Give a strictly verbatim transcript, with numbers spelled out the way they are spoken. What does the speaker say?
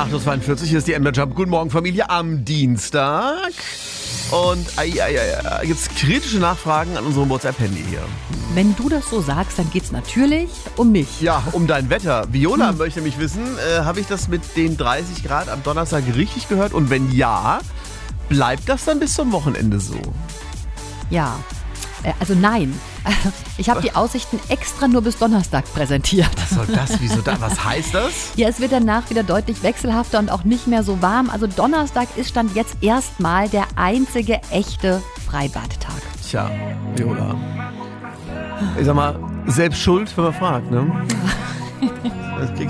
acht Uhr zweiundvierzig, hier ist die Ember Jump. Guten Morgen, Familie, am Dienstag. Und ai, ai, ai, jetzt kritische Nachfragen an unserem WhatsApp-Handy hier. Wenn du das so sagst, dann geht's natürlich um mich. Ja, um dein Wetter. Viola hm. möchte mich wissen, äh, habe ich das mit den dreißig Grad am Donnerstag richtig gehört? Und wenn ja, bleibt das dann bis zum Wochenende so? Ja, äh, also nein. Ich habe die Aussichten extra nur bis Donnerstag präsentiert. Was soll das? Wieso da? Was heißt das? Ja, es wird danach wieder deutlich wechselhafter und auch nicht mehr so warm. Also Donnerstag ist Stand jetzt erstmal der einzige echte Freibadtag. Tja, Viola. Ich sag mal, selbst schuld, wenn man fragt, ne? Das krieg